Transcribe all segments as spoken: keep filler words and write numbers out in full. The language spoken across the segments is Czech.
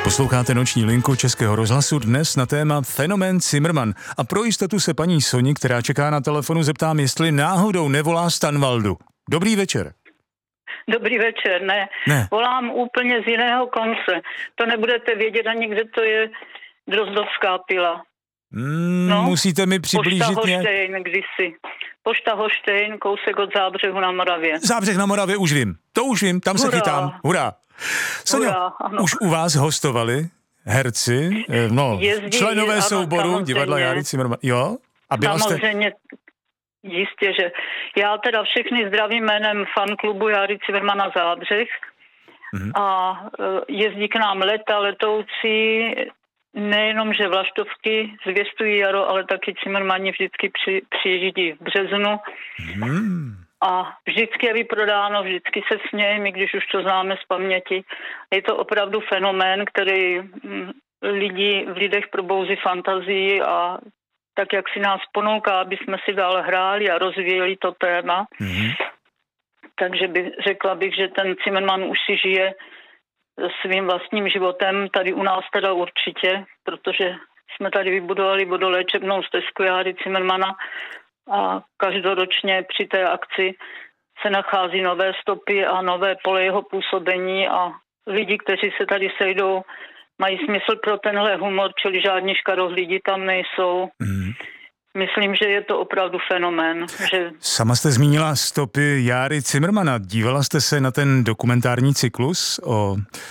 Posloucháte Noční linku Českého rozhlasu, dnes na téma fenomén Cimrman. A pro jistotu se paní Soni, která čeká na telefonu, zeptám, jestli náhodou nevolá z Tanvaldu. Dobrý večer. Dobrý večer, ne. ne. Volám úplně z jiného konce. To nebudete vědět ani, kde to je Drozdovská pila. Mm, no, musíte mi přiblížit Pošta nějak... Hoštejn kdysi. Pošta Hoštejn, kousek od Zábřehu na Moravě. Zábřeh na Moravě už vím. To už vím, tam Hurá. se chytám. Hurá. Soňo, už u vás hostovali herci, no, Jezdí, členové ano, souboru divadla Járy Cimrman. Jo? A byla jste... Samozřejmě, jistě, že já teda všechny zdravím jménem fanklubu Járy Cimrmana Zábřeh mm-hmm. a jezdí k nám leta letoucí, nejenom, že vlaštovky zvěstují jaro, ale taky Cimrmani vždycky při, přijíždí v březnu. Mm. A vždycky je vyprodáno, vždycky se smějeme, když už to známe z paměti. Je to opravdu fenomén, který lidi, v lidech probouzí fantazii a tak, jak si nás ponouká, aby jsme si dál hráli a rozvíjeli to téma. Mm-hmm. Takže by, řekla bych, že ten Cimrman už si žije svým vlastním životem, tady u nás teda určitě, protože jsme tady vybudovali vodoléčebnou stezku Járy Cimrmana a každoročně při té akci se nachází nové stopy a nové pole jeho působení a lidi, kteří se tady sejdou, mají smysl pro tenhle humor, čili žádní škarohlídi tam nejsou. Mm. Myslím, že je to opravdu fenomén. Že... Sama jste zmínila stopy Járy Cimrmana. Dívala jste se na ten dokumentární cyklus o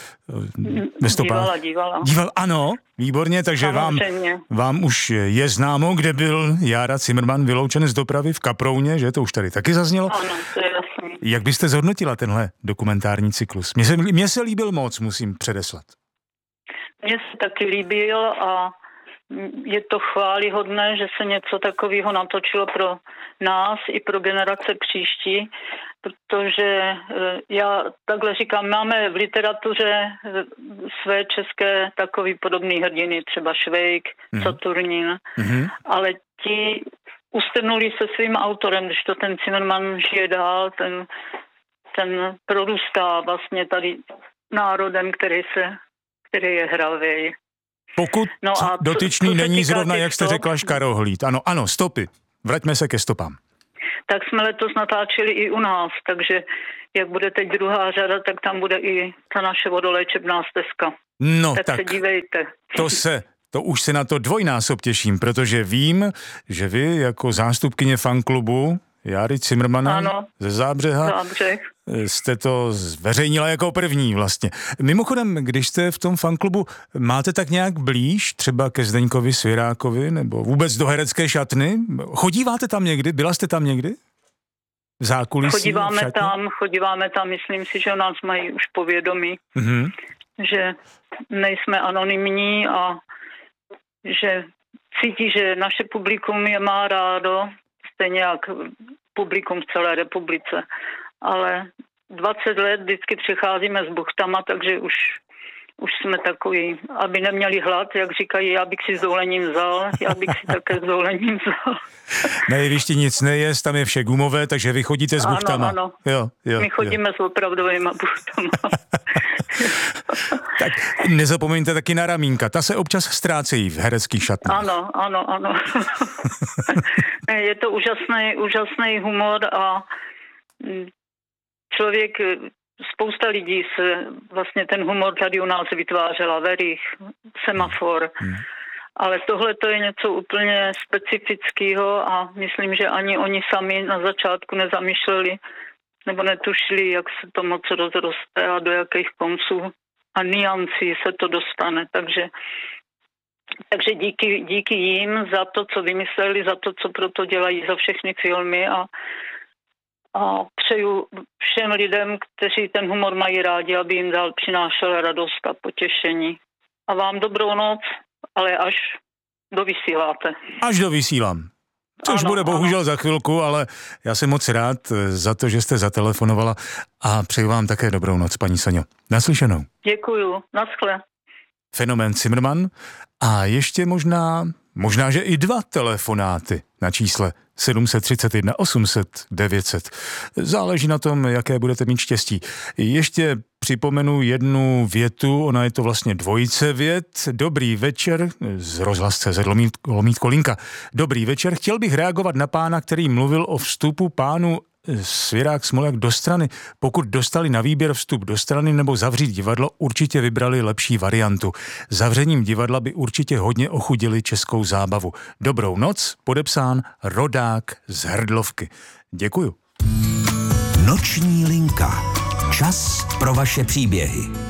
ve stopách? Dívala, dívala. Díval, ano, výborně, takže vám, vám už je známo, kde byl Jára Cimrman vyloučen z dopravy v Kaprouně, že to už tady taky zaznělo. Ano, to je jasný. Jak byste zhodnotila tenhle dokumentární cyklus? Mně se, mně se líbil moc, musím předeslat. Mně se taky líbil a je to chválihodné, že se něco takového natočilo pro nás i pro generace příští, protože já takhle říkám, máme v literatuře své české takový podobný hrdiny, třeba Švejk, mm. Saturnín, mm-hmm. ale ti ustrnuli se svým autorem, když to ten Cimrman žije dál, ten, ten prorůstá vlastně tady národem, který se, který je hravej. Pokud no a dotyčný co, co není zrovna, jak jste stop, řekla, škarohlíd. Ano, ano, stopy. Vraťme se ke stopám. Tak jsme letos natáčeli i u nás, takže jak bude teď druhá řada, tak tam bude i ta naše vodoléčebná stezka. No tak, tak se dívejte. To se, to už se na to dvojnásob těším, protože vím, že vy jako zástupkyně fanklubu Járy Cimrmana ano, ze Zábřeha Zábřeh. jste to zveřejnila jako první vlastně. Mimochodem, když jste v tom fanklubu, máte tak nějak blíž třeba ke Zdeňkovi Svěrákovi nebo vůbec do herecké šatny? Chodíváte tam někdy? Byla jste tam někdy? V zákulisí? Chodíváme tam, chodíváme tam, myslím si, že nás mají už povědomí, mm-hmm. že nejsme anonymní a že cítí, že naše publikum je má rádo, stejně jak publikum v celé republice. Ale dvacet let vždycky přicházíme s buchtama, takže už, už jsme takový, aby neměli hlad, jak říkají, já bych si s dovolením vzal, já bych si také s dovolením vzal. Na jevišti nic nejest, tam je vše gumové, takže vy chodíte s buchtama. Ano, ano. Jo, jo, My chodíme jo. s opravdovýma buchtama. Tak nezapomeňte taky na ramínka, ta se občas ztrácejí v hereckých šatnách. Ano, ano, ano. Je to úžasný, úžasný humor a člověk, spousta lidí se vlastně ten humor tady u nás vytvářela, Verich, Semafor, hmm. ale tohle to je něco úplně specifického a myslím, že ani oni sami na začátku nezamýšleli nebo netušili, jak se to moc rozroste a do jakých konců a niancí se to dostane, takže takže díky, díky jim za to, co vymysleli, za to, co proto dělají, za všechny filmy a, a přeju všem lidem, kteří ten humor mají rádi, aby jim dál přinášel radost a potěšení. A vám dobrou noc, ale až dovysíláte. Až dovysílám. Což ano, bude bohužel ano. za chvilku, ale já jsem moc rád za to, že jste zatelefonovala a přeju vám také dobrou noc, paní Soňo. Naslyšenou. Děkuju, naschle. Fenomén Cimrman a ještě možná, možná, že i dva telefonáty na čísle sedm set třicet jedna osm set devět set. Záleží na tom, jaké budete mít štěstí. Ještě připomenu jednu větu, ona je to vlastně dvojice vět. Dobrý večer, z rozhlas tečka cé zet lomít, lomít Kolínka. Dobrý večer, chtěl bych reagovat na pána, který mluvil o vstupu pánu Svěrák Smolák do strany. Pokud dostali na výběr vstup do strany nebo zavřít divadlo, určitě vybrali lepší variantu. Zavřením divadla by určitě hodně ochudili českou zábavu. Dobrou noc, podepsán Rodák z Hrdlovky. Děkuju. Noční linka. Čas pro vaše příběhy.